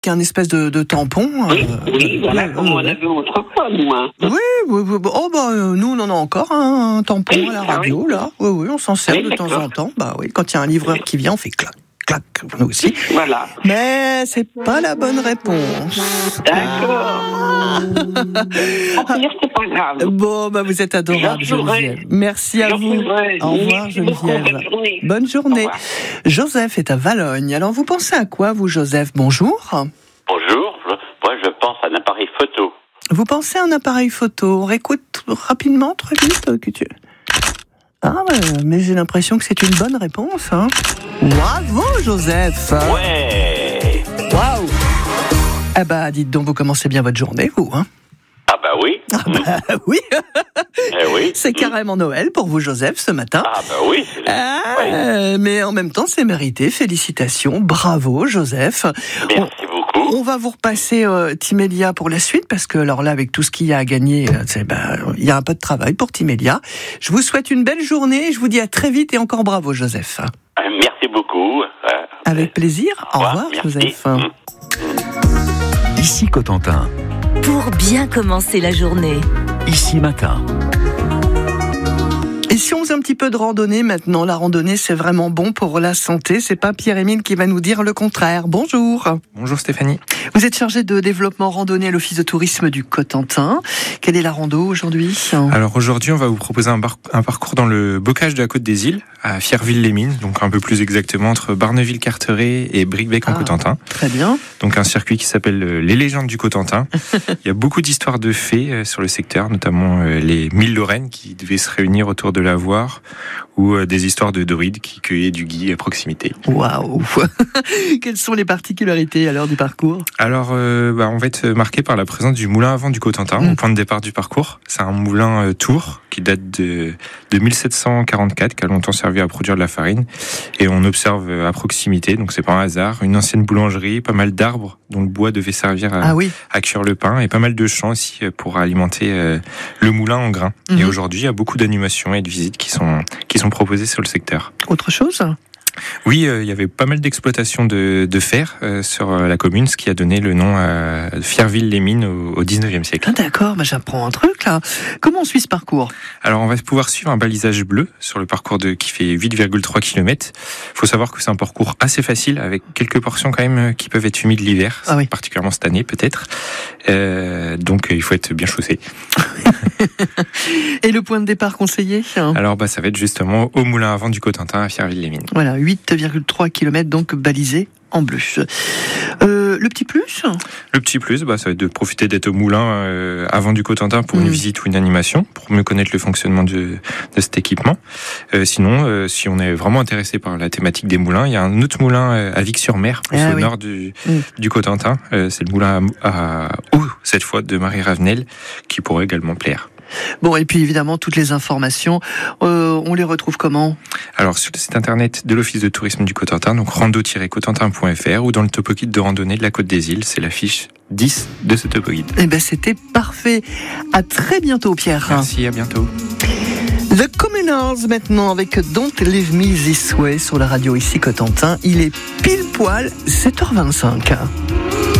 un espèce de tampon. Oui, voilà, comme on avait autrefois, nous. Hein. Oui. Nous, on en a encore un tampon à la radio, là. Oui, on s'en sert de temps en temps. Bah oui, quand il y a un livreur qui vient, on fait clac. Nous aussi. Voilà. Mais c'est pas la bonne réponse. D'accord. C'est pas grave. Bon, vous êtes adorable, Geneviève. Merci à vous. Au revoir, Geneviève. Bonne journée. Joseph est à Valognes. Alors, vous pensez à quoi, vous, Joseph? Bonjour. Bonjour. Moi, je pense à un appareil photo. Vous pensez à un appareil photo? On réécoute rapidement, très vite, que tu... Ah, mais j'ai l'impression que c'est une bonne réponse, hein. Bravo, Joseph. Ouais. Waouh. Eh dites donc, vous commencez bien votre journée, vous, hein. Ah oui. Oui. Oui. C'est carrément Noël pour vous, Joseph, ce matin. Ah oui. Mais en même temps, c'est mérité. Félicitations. Bravo, Joseph. Merci beaucoup. On va vous repasser Timélia pour la suite, parce que alors là, avec tout ce qu'il y a à gagner, il y a un peu de travail pour Timélia. Je vous souhaite une belle journée. Je vous dis à très vite et encore bravo, Joseph. Merci beaucoup. Avec plaisir. Au revoir, merci. Joseph. Ici Cotentin. Pour bien commencer la journée. Ici Matin. Et si on faisait un petit peu de randonnée maintenant? La randonnée, c'est vraiment bon pour la santé. C'est pas Pierre-Émile qui va nous dire le contraire. Bonjour. Bonjour Stéphanie. Vous êtes chargé de développement randonnée à l'Office de tourisme du Cotentin. Quelle est la rando aujourd'hui? Alors aujourd'hui, on va vous proposer un parcours dans le bocage de la Côte des Îles, à Fierville-les-Mines, donc un peu plus exactement entre Barneville-Carteret et Bricbec en Cotentin. Très bien. Donc un circuit qui s'appelle Les Légendes du Cotentin. Il y a beaucoup d'histoires de fées sur le secteur, notamment les 1000 Lorraines qui devaient se réunir autour de la voir, ou des histoires de druides qui cueillaient du gui à proximité. Waouh. Quelles sont les particularités alors du parcours? Alors, on va être marqué par la présence du moulin à vent du Cotentin, au point de départ du parcours. C'est un moulin tour qui date de 1744, qui a longtemps servi à produire de la farine. Et on observe à proximité, donc c'est pas un hasard, une ancienne boulangerie, pas mal d'arbres dont le bois devait servir à cuire le pain, et pas mal de champs aussi pour alimenter le moulin en grains. Et aujourd'hui, il y a beaucoup d'animations et de visites qui sont proposées sur le secteur. Autre chose ? Oui, il y avait pas mal d'exploitations de fer sur la commune, ce qui a donné le nom à Fierville-les-Mines au 19e siècle. Ah d'accord, j'apprends un truc là. Comment on suit ce parcours? Alors on va pouvoir suivre un balisage bleu sur le parcours qui fait 8,3 km. Il faut savoir que c'est un parcours assez facile, avec quelques portions quand même qui peuvent être humides l'hiver, particulièrement cette année peut-être. Donc il faut être bien chaussé. Et le point de départ conseillé? Alors ça va être justement au moulin à vent du Cotentin à Fierville-les-Mines. Voilà, 8,3 km donc balisés en bleu. Le petit plus? Le petit plus, ça va être de profiter d'être au moulin à vent du Cotentin pour une visite ou une animation, pour mieux connaître le fonctionnement de cet équipement. Sinon, si on est vraiment intéressé par la thématique des moulins, il y a un autre moulin à Vic-sur-Mer, au nord du Cotentin. C'est le moulin à eau, cette fois, de Marie Ravenel, qui pourrait également plaire. Bon, et puis évidemment, toutes les informations, on les retrouve comment? Alors, sur le site internet de l'Office de tourisme du Cotentin, donc rando-cotentin.fr, ou dans le topo guide de randonnée de la Côte des Îles, c'est la fiche 10 de ce topo guide. C'était parfait. À très bientôt, Pierre. Merci, à bientôt. The Communards maintenant avec Don't Leave Me This Way sur la radio ici Cotentin. Il est pile poil 7h25.